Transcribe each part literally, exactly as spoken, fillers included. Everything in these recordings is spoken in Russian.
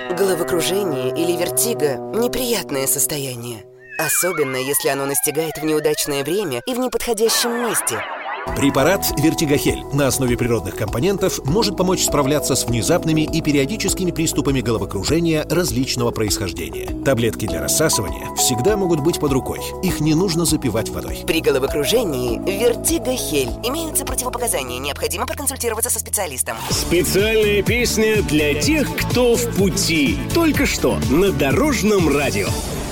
Головокружение или вертиго – неприятное состояние. Особенно, если оно настигает в неудачное время и в неподходящем месте. Препарат «Вертигохель» на основе природных компонентов может помочь справляться с внезапными и периодическими приступами головокружения различного происхождения. Таблетки для рассасывания всегда могут быть под рукой. Их не нужно запивать водой. При головокружении «Вертигохель» имеются противопоказания. Необходимо проконсультироваться со специалистом. Специальная песня для тех, кто в пути. Только что на Дорожном радио.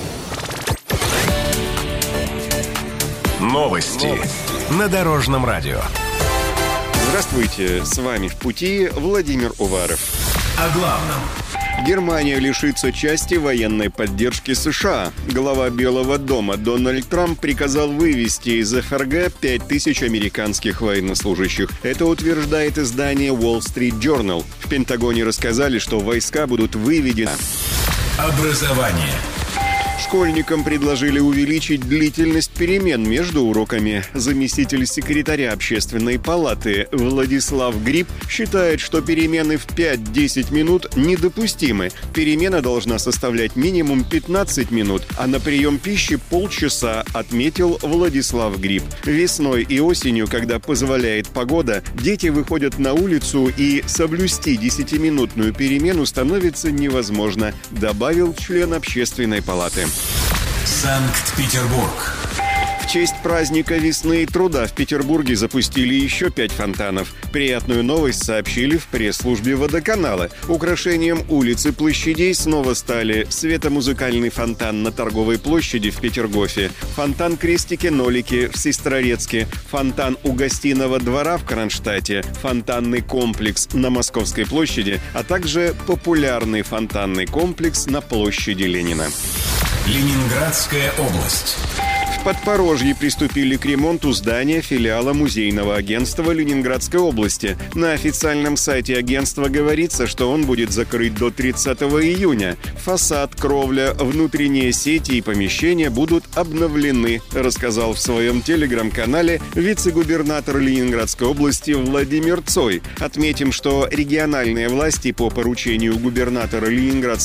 Новости на Дорожном радио. Здравствуйте, с вами в пути Владимир Уваров. О главном. Германия лишится части военной поддержки США. Глава Белого дома Дональд Трамп приказал вывести из эф эр гэ пять тысяч американских военнослужащих. Это утверждает издание Wall Street Journal. В Пентагоне рассказали, что войска будут выведены. Образование. Школьникам предложили увеличить длительность перемен между уроками. Заместитель секретаря Общественной палаты Владислав Гриб считает, что перемены в пять-десять минут недопустимы. Перемена должна составлять минимум пятнадцать минут, а на прием пищи полчаса, отметил Владислав Гриб. Весной и осенью, когда позволяет погода, дети выходят на улицу, и соблюсти десятиминутную перемену становится невозможно, добавил член Общественной палаты. Санкт-Петербург. В честь праздника весны и труда в Петербурге запустили еще пять фонтанов. Приятную новость сообщили в пресс-службе водоканала. Украшением улиц и площадей снова стали светомузыкальный фонтан на Торговой площади в Петергофе, фонтан «Крестики-нолики» в Сестрорецке, фонтан у Гостиного двора в Кронштадте, фонтанный комплекс на Московской площади, а также популярный фонтанный комплекс на площади Ленина. Ленинградская область. В Подпорожье приступили к ремонту здания филиала музейного агентства Ленинградской области. На официальном сайте агентства говорится, что он будет закрыт до тридцатого июня. Фасад, кровля, внутренние сети и помещения будут обновлены, рассказал в своем телеграм-канале вице-губернатор Ленинградской области Владимир Цой. Отметим, что региональные власти по поручению губернатора Ленинградской